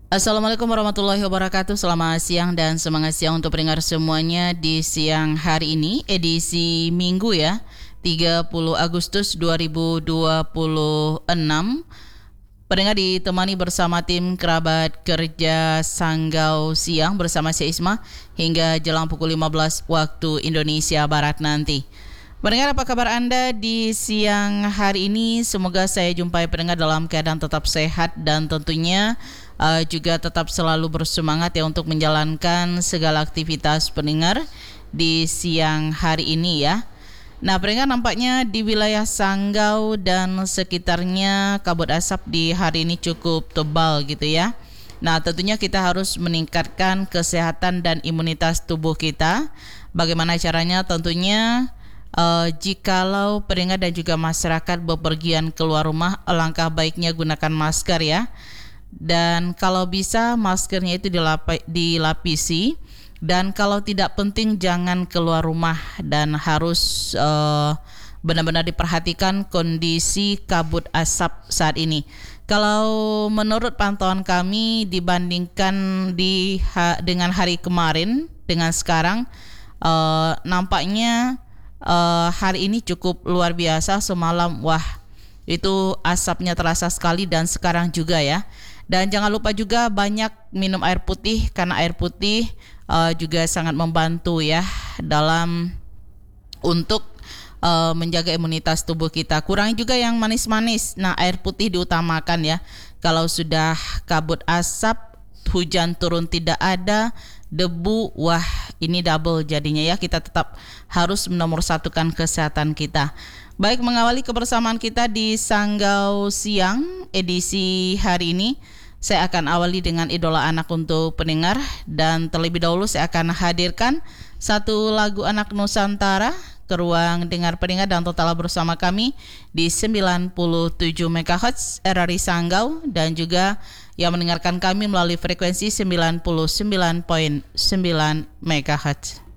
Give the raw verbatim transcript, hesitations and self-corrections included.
Assalamualaikum warahmatullahi wabarakatuh. Selamat siang dan semangat siang untuk pendengar semuanya di siang hari ini, edisi Minggu ya, tiga puluh Agustus dua ribu dua puluh enam. Pendengar ditemani bersama tim kerabat kerja Sanggau Siang bersama saya Isma hingga jelang pukul lima belas waktu Indonesia Barat nanti. Pendengar, apa kabar Anda di siang hari ini? Semoga saya jumpai pendengar dalam keadaan tetap sehat dan tentunya uh, juga tetap selalu bersemangat ya untuk menjalankan segala aktivitas pendengar di siang hari ini ya. Nah, pendengar, nampaknya di wilayah Sanggau dan sekitarnya kabut asap di hari ini cukup tebal gitu ya. Nah, tentunya kita harus meningkatkan kesehatan dan imunitas tubuh kita. Bagaimana caranya? Tentunya Uh, jikalau pendengar dan juga masyarakat bepergian keluar rumah, alangkah baiknya gunakan masker ya. Dan kalau bisa maskernya itu dilapi, dilapisi. Dan kalau tidak penting jangan keluar rumah dan harus uh, benar-benar diperhatikan kondisi kabut asap saat ini. Kalau menurut pantauan kami dibandingkan di ha, dengan hari kemarin dengan sekarang, uh, nampaknya Uh, hari ini cukup luar biasa. Semalam wah itu asapnya terasa sekali dan sekarang juga ya. Dan jangan lupa juga banyak minum air putih karena air putih uh, juga sangat membantu ya dalam untuk uh, menjaga imunitas tubuh kita. Kurangi juga yang manis-manis. Nah, air putih diutamakan ya. Kalau sudah kabut asap, hujan turun tidak ada, debu, wah ini double jadinya ya. Kita tetap harus menomorsatukan kesehatan kita. Baik, mengawali kebersamaan kita di Sanggau Siang edisi hari ini, saya akan awali dengan idola anak untuk pendengar. Dan terlebih dahulu saya akan hadirkan satu lagu anak Nusantara ke ruang dengar pendengar dan total bersama kami di sembilan puluh tujuh megahertz R R I Sanggau dan juga yang mendengarkan kami melalui frekuensi sembilan puluh sembilan koma sembilan megahertz.